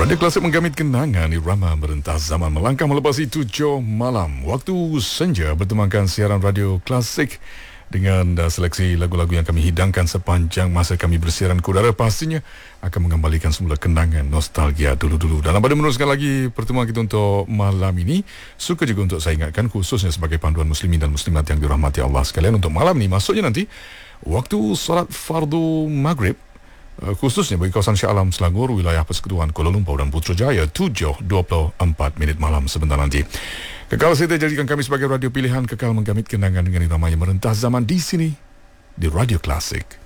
Radio Klasik menggamit kenangan irama merentas zaman melangkah melepasi 7 malam. Waktu senja bertemankan siaran Radio Klasik dengan seleksi lagu-lagu yang kami hidangkan sepanjang masa kami bersiaran ke udara, pastinya akan mengembalikan semula kenangan nostalgia dulu-dulu. Dalam pada meneruskan lagi pertemuan kita untuk malam ini, suka juga untuk saya ingatkan khususnya sebagai panduan muslimin dan muslimat yang dirahmati Allah sekalian, untuk malam ini maksudnya nanti waktu solat fardu maghrib, khususnya bagi kawasan Shah Alam Selangor, wilayah Persekutuan Kuala Lumpur dan Putrajaya, 7.24 minit malam sebentar nanti. Kekal setia jadikan kami sebagai radio pilihan, kekal menggamit kenangan dengan irama yang merentas zaman di sini, di Radio Klasik.